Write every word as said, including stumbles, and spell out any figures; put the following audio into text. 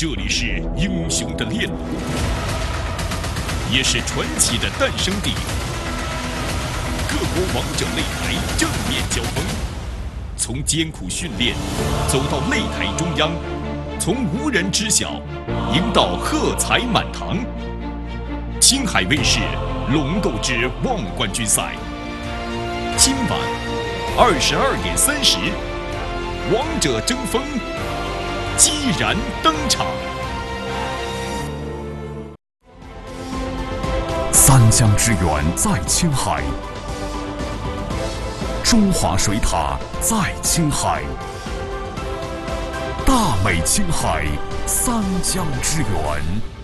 这里是英雄的炼炉，也是传奇的诞生地。各国王者擂台正面交锋，从艰苦训练走到擂台中央，从无人知晓赢到喝彩满堂。青海卫视龙斗之望冠军赛，今晚二十二点三十，王者争锋激然登场。 三江之源在青海，中华水塔在青海，大美青海，三江之源。